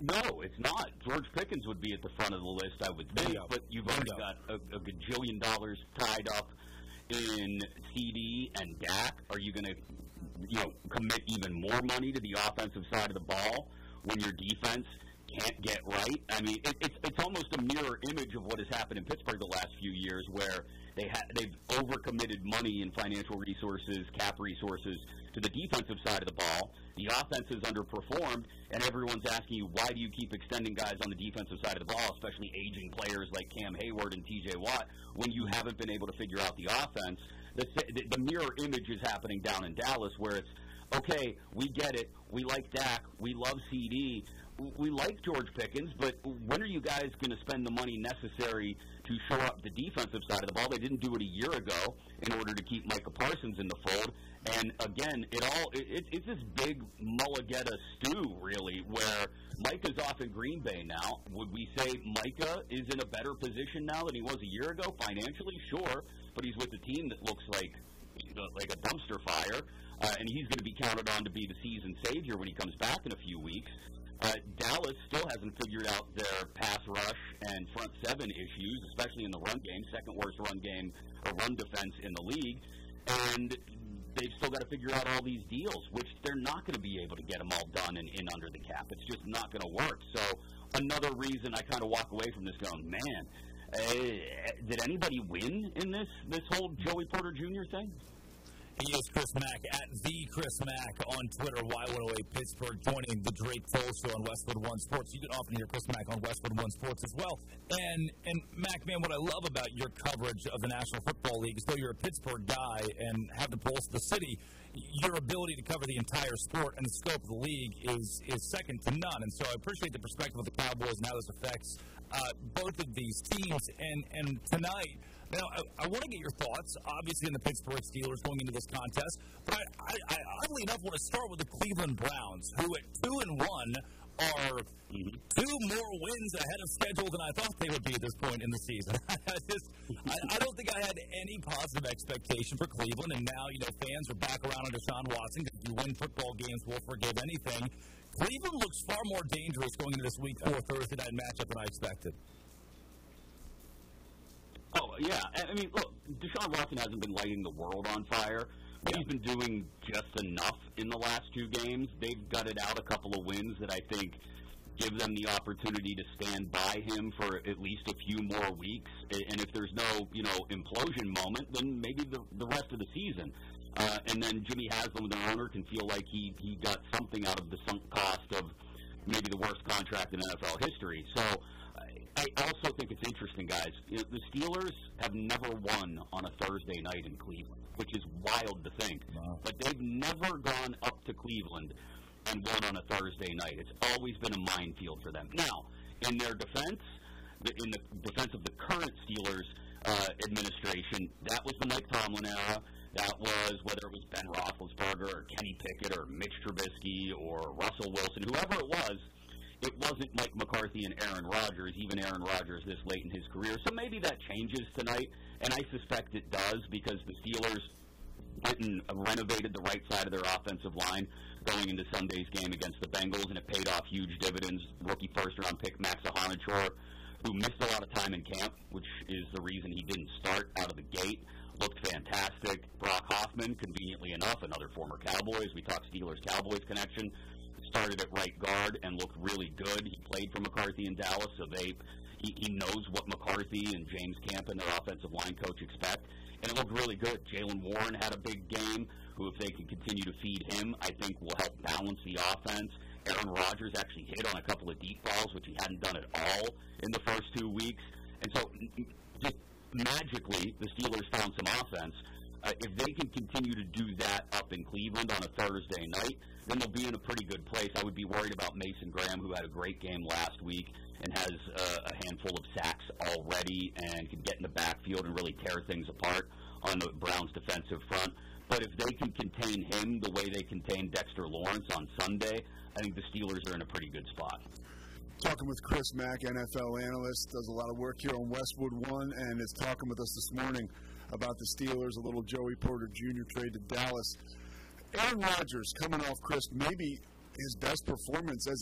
No, it's not. George Pickens would be at the front of the list, I would think, but you've already got a gajillion dollars tied up in CD and Dak. Are you going to, commit even more money to the offensive side of the ball when your defense can't get right? I mean, it's almost a mirror image of what has happened in Pittsburgh the last few years, where they've overcommitted money and financial resources, cap resources, to the defensive side of the ball. The offense has underperformed, and everyone's asking you, why do you keep extending guys on the defensive side of the ball, especially aging players like Cam Hayward and T.J. Watt, when you haven't been able to figure out the offense? The mirror image is happening down in Dallas, where it's, okay, we get it. We like Dak. We love CD. We like George Pickens, but when are you guys going to spend the money necessary to shore up the defensive side of the ball? They didn't do it a year ago in order to keep Micah Parsons in the fold. And again, it's this big Mulligetta stew, really, where Micah's off in Green Bay now. Would we say Micah is in a better position now than he was a year ago financially? Sure, but he's with a team that looks like a dumpster fire, and he's going to be counted on to be the season savior when he comes back in a few weeks. Dallas still hasn't figured out their pass rush and front seven issues, especially in the run game, second worst run game or run defense in the league. And they've still got to figure out all these deals, which they're not going to be able to get them all done and in under the cap. It's just not going to work. So another reason I kind of walk away from this going, man, did anybody win in this whole Joey Porter Jr. thing? He is Chris Mack, at the Chris Mack on Twitter, Y108 Pittsburgh, joining the Drake Cole Show on Westwood One Sports. You can often hear Chris Mack on Westwood One Sports as well. And Mack, man, what I love about your coverage of the National Football League is, though you're a Pittsburgh guy and have the pulse of the city, your ability to cover the entire sport and the scope of the league is second to none. And so I appreciate the perspective of the Cowboys and how this affects both of these teams. And tonight, now, I want to get your thoughts, obviously, in the Pittsburgh Steelers going into this contest, but I oddly enough want to start with the Cleveland Browns, who at 2-1 are 2 more wins ahead of schedule than I thought they would be at this point in the season. I don't think I had any positive expectation for Cleveland, and now, fans are back around on Deshaun Watson, because if you win football games, we'll forgive anything. Cleveland looks far more dangerous going into this Week 4 Thursday night matchup than I expected. Oh, yeah. I mean, look, Deshaun Watson hasn't been lighting the world on fire, but he's been doing just enough in the last 2 games. They've gutted out a couple of wins that I think give them the opportunity to stand by him for at least a few more weeks. And if there's no, implosion moment, then maybe the rest of the season. And then Jimmy Haslam, the owner, can feel like he got something out of the sunk cost of maybe the worst contract in NFL history. So I also think it's interesting, guys. The Steelers have never won on a Thursday night in Cleveland, which is wild to think. Wow. But they've never gone up to Cleveland and won on a Thursday night. It's always been a minefield for them. Now, in their defense, in the defense of the current Steelers administration, that was the Mike Tomlin era. That was, whether it was Ben Roethlisberger or Kenny Pickett or Mitch Trubisky or Russell Wilson, whoever it was, it wasn't Mike McCarthy and Aaron Rodgers, even Aaron Rodgers this late in his career. So maybe that changes tonight, and I suspect it does, because the Steelers went and renovated the right side of their offensive line going into Sunday's game against the Bengals, and it paid off huge dividends. Rookie first-round pick Max Ahanichor, who missed a lot of time in camp, which is the reason he didn't start out of the gate, looked fantastic. Brock Hoffman, conveniently enough, another former Cowboys. We talked Steelers-Cowboys connection. Started at right guard and looked really good. He played for McCarthy in Dallas, so he knows what McCarthy and James Campen, their offensive line coach, expect. And it looked really good. Jaylen Warren had a big game, who, if they can continue to feed him, I think will help balance the offense. Aaron Rodgers actually hit on a couple of deep balls, which he hadn't done at all in the first 2 weeks. And so just magically, the Steelers found some offense. If they can continue to do that up in Cleveland on a Thursday night, then they'll be in a pretty good place. I would be worried about Mason Graham, who had a great game last week and has a handful of sacks already and can get in the backfield and really tear things apart on the Browns' defensive front. But if they can contain him the way they contained Dexter Lawrence on Sunday, I think the Steelers are in a pretty good spot. Talking with Chris Mack, NFL analyst, does a lot of work here on Westwood One, and is talking with us this morning about the Steelers, a little Joey Porter Jr. trade to Dallas. Aaron Rodgers coming off, Chris, maybe his best performance as